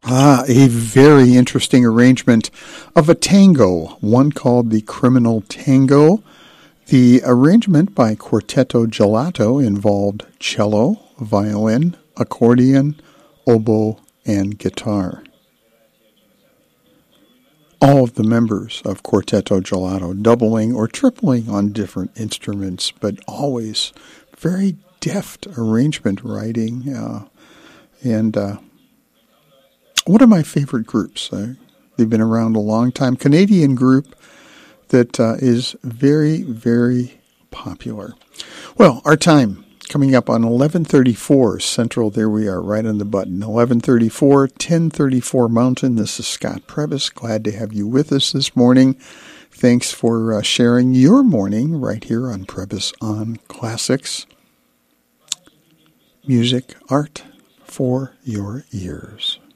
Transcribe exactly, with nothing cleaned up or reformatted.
Ah, a very interesting arrangement of a tango, one called the Criminal Tango. The arrangement by Quartetto Gelato involved cello, violin, accordion, oboe, and guitar. All of the members of Quartetto Gelato doubling or tripling on different instruments, but always very deft arrangement writing. Uh, and uh, one of my favorite groups. Uh, they've been around a long time. Canadian group that uh, is very, very popular. Well, our time coming up on eleven thirty-four Central. There we are, right on the button. eleven thirty-four, ten thirty-four Mountain. This is Scott Previs. Glad to have you with us this morning. Thanks for uh, sharing your morning right here on Previs on Classics. Music, art for your ears.